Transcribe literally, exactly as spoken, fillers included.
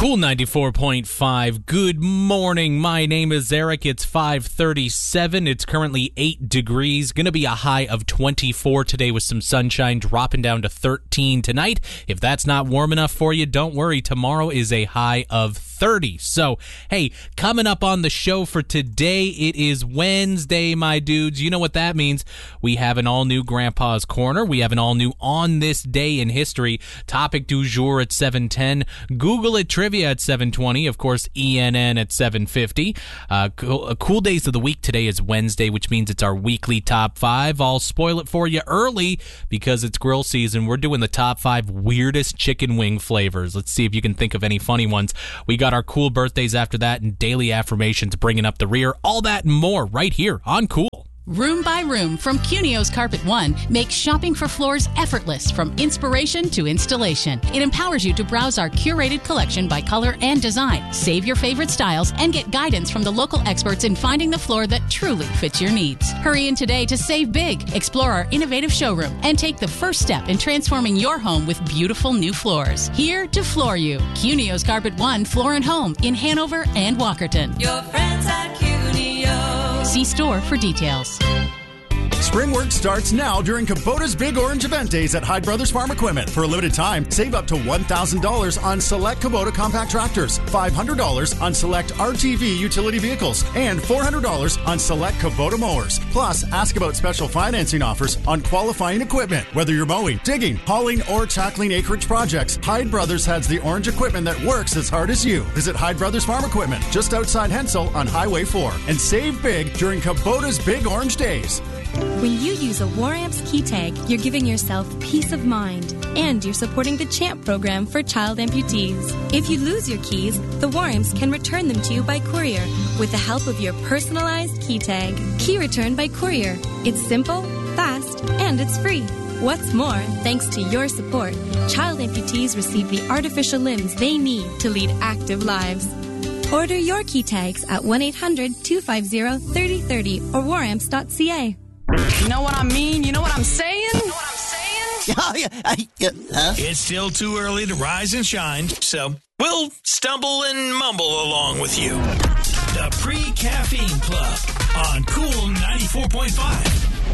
Cool ninety-four point five. Good morning. My name is Eric. It's five thirty-seven. It's currently eight degrees. Going to be a high of twenty-four today with some sunshine, dropping down to thirteen tonight. If that's not warm enough for you, don't worry. Tomorrow is a high of thirty. So, hey, coming up on the show for today, it is Wednesday, my dudes. You know what that means. We have an all-new Grandpa's Corner. We have an all-new On This Day in History. Topic du jour at seven ten. Google It Trivia at seven twenty. Of course, E N N at seven fifty. Uh, cool, cool days of the week. Today is Wednesday, which means it's our weekly top five. I'll spoil it for you early because it's grill season. We're doing the top five weirdest chicken wing flavors. Let's see if you can think of any funny ones. We got our cool birthdays after that and daily affirmations bringing up the rear. All that and more right here on Cool. Room by Room from Cunio's Carpet One makes shopping for floors effortless from inspiration to installation. It empowers you to browse our curated collection by color and design, save your favorite styles, and get guidance from the local experts in finding the floor that truly fits your needs. Hurry in today to save big, explore our innovative showroom, and take the first step in transforming your home with beautiful new floors. Here to floor you. Cunio's Carpet One Floor and Home in Hanover and Walkerton. Your friends at Cunio. See store for details. Spring work starts now during Kubota's Big Orange Event Days at Hyde Brothers Farm Equipment. For a limited time, save up to one thousand dollars on select Kubota compact tractors, five hundred dollars on select R T V utility vehicles, and four hundred dollars on select Kubota mowers. Plus, ask about special financing offers on qualifying equipment. Whether you're mowing, digging, hauling, or tackling acreage projects, Hyde Brothers has the orange equipment that works as hard as you. Visit Hyde Brothers Farm Equipment just outside Hensel on Highway four and save big during Kubota's Big Orange Days. When you use a Waramps key tag, you're giving yourself peace of mind, and you're supporting the CHAMP program for child amputees. If you lose your keys, the Waramps can return them to you by courier with the help of your personalized key tag. Key return by courier. It's simple, fast, and it's free. What's more, thanks to your support, child amputees receive the artificial limbs they need to lead active lives. Order your key tags at one eight hundred two five zero three zero three zero or waramps dot c a. You know what I mean? You know what I'm saying? You know what I'm saying? Oh, yeah. I, uh, huh? It's still too early to rise and shine, so we'll stumble and mumble along with you. The Pre-Caffeine Club on Cool ninety-four point five.